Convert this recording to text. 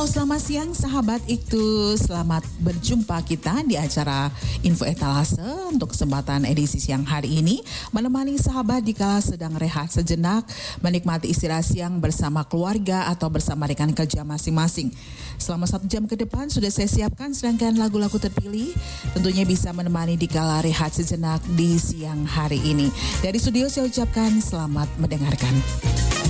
Halo, selamat siang sahabat Iktu. Selamat berjumpa kita di acara Info Etalase untuk kesempatan edisi siang hari ini. Menemani sahabat dikala sedang rehat sejenak, menikmati istirahat siang bersama keluarga atau bersama rekan kerja masing-masing. Selama 1 jam ke depan sudah saya siapkan serangkaian lagu-lagu terpilih. Tentunya bisa menemani dikala rehat sejenak di siang hari ini. Dari studio saya ucapkan selamat mendengarkan.